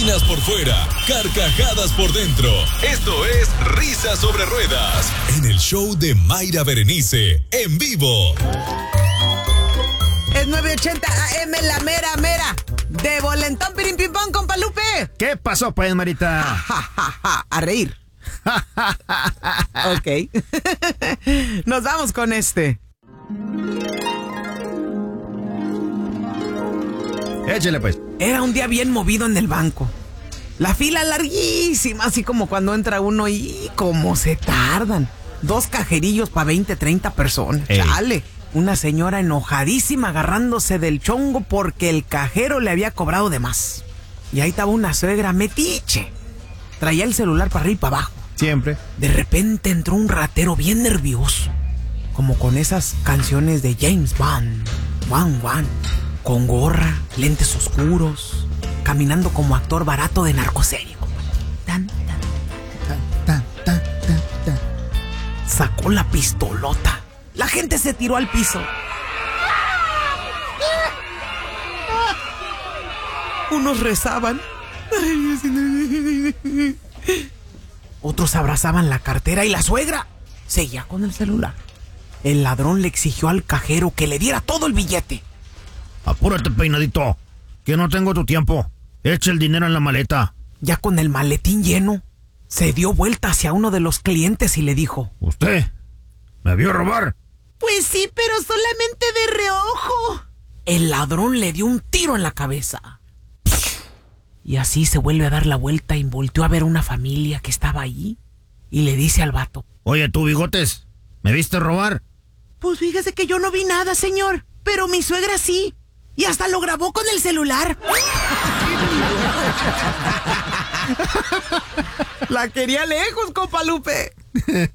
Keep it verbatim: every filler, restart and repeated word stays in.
Opinas por fuera, carcajadas por dentro. Esto es Risas sobre Ruedas, en el show de Mayra Berenice, en vivo. Es nueve ochenta A M, la mera mera. De Volentón, Pirim Pim Pong, compa Lupe. ¿Qué pasó, pues, Marita? Ja, ja, ja, ja, a reír. Ok. Nos vamos con este. Échale, pues. Era un día bien movido en el banco. La fila larguísima, así como cuando entra uno y cómo se tardan. Dos cajerillos para veinte, treinta personas. Ey. Chale. Una señora enojadísima agarrándose del chongo porque el cajero le había cobrado de más. Y ahí estaba una suegra metiche. Traía el celular para arriba y para abajo. Siempre. De repente entró un ratero bien nervioso, como con esas canciones de James Bond, Wan Wan, con gorra, lentes oscuros, caminando como actor barato de narcoserie. Tan, tan, tan, tan, tan, tan. Sacó la pistolota. La gente se tiró al piso. Unos rezaban. Otros abrazaban la cartera y la suegra seguía con el celular. El ladrón le exigió al cajero que le diera todo el billete. Apúrate, peinadito, que no tengo tu tiempo. Echa el dinero en la maleta. Ya con el maletín lleno, se dio vuelta hacia uno de los clientes y le dijo: ¿Usted me vio robar? Pues sí, pero solamente de reojo. El ladrón le dio un tiro en la cabeza. Y así se vuelve a dar la vuelta y volteó a ver una familia que estaba allí. Y le dice al vato: Oye, tú, bigotes, ¿me viste robar? Pues fíjese que yo no vi nada, señor, pero mi suegra sí. Y hasta lo grabó con el celular. La quería lejos, compa Lupe.